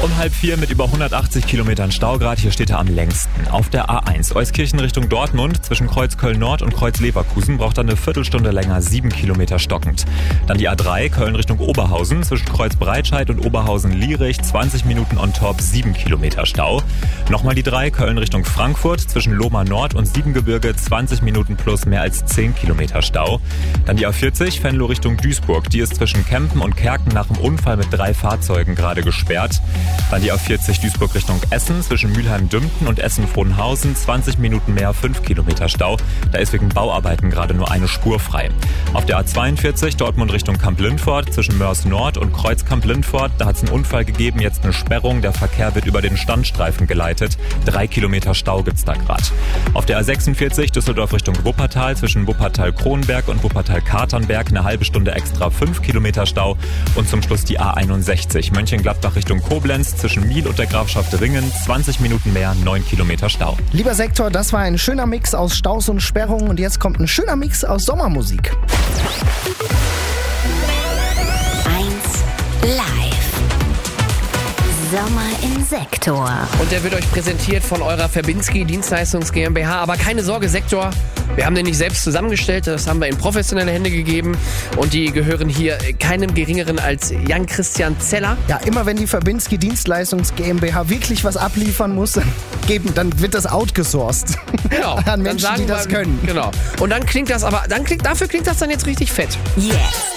Um 3:30 mit über 180 Kilometern Stau gerade. Hier steht er am längsten. Auf der A1 Euskirchen Richtung Dortmund zwischen Kreuz Köln-Nord und Kreuz Leverkusen braucht er eine Viertelstunde länger, 7 Kilometer stockend. Dann die A3 Köln Richtung Oberhausen zwischen Kreuz Breitscheid und Oberhausen-Lierich 20 Minuten on top, 7 Kilometer Stau. Nochmal die 3 Köln Richtung Frankfurt zwischen Lohmar Nord und Siebengebirge 20 Minuten plus mehr als 10 Kilometer Stau. Dann die A40 Venlo Richtung Duisburg. Die ist zwischen Kempen und Kerken nach dem Unfall mit 3 Fahrzeugen gerade gesperrt. Dann die A40 Duisburg Richtung Essen zwischen Mülheim-Dümpten und Essen-Frohnhausen 20 Minuten mehr, 5 Kilometer Stau. Da ist wegen Bauarbeiten gerade nur eine Spur frei. Auf der A42 Dortmund Richtung Kamp-Lindfort zwischen Mörs Nord und Kreuz Kamp-Lindfort. Da hat es einen Unfall gegeben, jetzt eine Sperrung. Der Verkehr wird über den Standstreifen geleitet. 3 Kilometer Stau gibt's da gerade. Auf der A46 Düsseldorf Richtung Wuppertal zwischen Wuppertal-Kronberg und Wuppertal-Katernberg eine halbe Stunde extra, 5 Kilometer Stau. Und zum Schluss die A61 Mönchengladbach Richtung Koblenz zwischen Miel und der Grafschaft Ringen 20 Minuten mehr, 9 Kilometer Stau. Lieber Sektor, das war ein schöner Mix aus Staus und Sperrungen und jetzt kommt ein schöner Mix aus Sommermusik. 1 Live. Sommer im Sektor. Und der wird euch präsentiert von eurer Verbinski Dienstleistungs GmbH. Aber keine Sorge, Sektor, wir haben den nicht selbst zusammengestellt. Das haben wir in professionelle Hände gegeben. Und die gehören hier keinem Geringeren als Jan-Christian Zeller. Ja, immer wenn die Verbinski Dienstleistungs GmbH wirklich was abliefern muss, dann wird das outgesourced. Genau. An Menschen, die das können. Genau. Und dann klingt das dafür klingt das dann jetzt richtig fett. Yes.